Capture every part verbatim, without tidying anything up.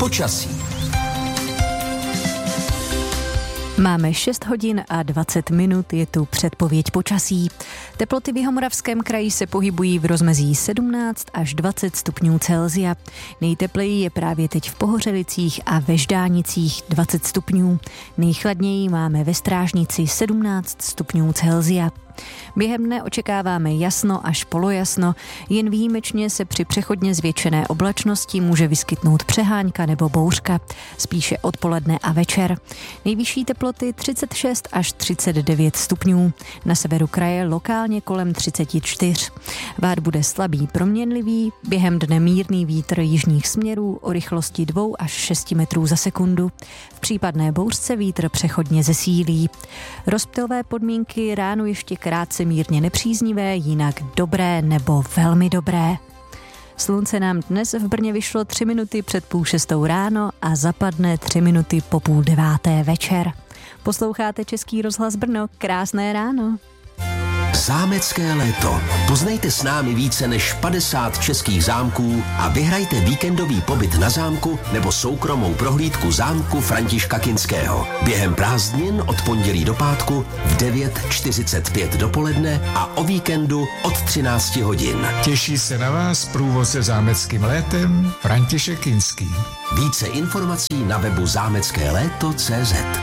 Počasí. Máme šest hodin a dvacet minut, je tu předpověď počasí. Teploty v Jihomoravském kraji se pohybují v rozmezí sedmnáct až dvacet stupňů Celsia. Nejtepleji je právě teď v Pohořelicích a ve Ždánicích dvacet stupňů. Nejchladněji máme ve Strážnici sedmnáct stupňů Celsia. Během dne očekáváme jasno až polojasno, jen výjimečně se při přechodně zvětšené oblačnosti může vyskytnout přehánka nebo bouřka, spíše odpoledne a večer. Nejvyšší teploty třicet šest až třicet devět stupňů, na severu kraje lokálně kolem třicet čtyři. Vár bude slabý proměnlivý, během dne mírný vítr jižních směrů o rychlosti dva až šest metrů za sekundu. V případné bouřce vítr přechodně zesílí. Rozptylové podmínky ráno ještě krátce mírně nepříznivé, jinak dobré nebo velmi dobré. Slunce nám dnes v Brně vyšlo tři minuty před půl šestou ráno a zapadne tři minuty po půl deváté večer. Posloucháte Český rozhlas Brno, krásné ráno. Zámecké léto. Poznejte s námi více než padesát českých zámků a vyhrajte víkendový pobyt na zámku nebo soukromou prohlídku zámku Františka Kinského. Během prázdnin od pondělí do pátku v devět čtyřicet pět dopoledne a o víkendu od třináct hodin. Těší se na vás průvodce zámeckým létem František Kinský. Více informací na webu zámecké léto tečka cé zet.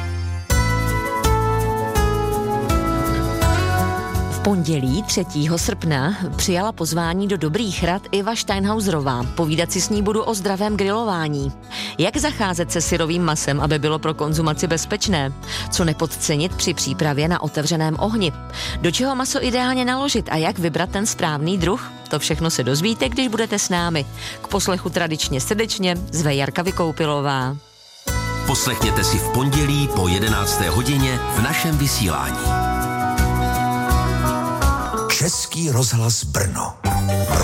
Pondělí třetího srpna přijala pozvání do Dobrých rad Iva Steinhauserová. Povídat si s ní budu o zdravém grilování. Jak zacházet se syrovým masem, aby bylo pro konzumaci bezpečné? Co nepodcenit při přípravě na otevřeném ohni? Do čeho maso ideálně naložit a jak vybrat ten správný druh? To všechno se dozvíte, když budete s námi. K poslechu tradičně srdečně zve Jarka Vykoupilová. Poslechněte si v pondělí po jedenácté hodině v našem vysílání. Český rozhlas Brno.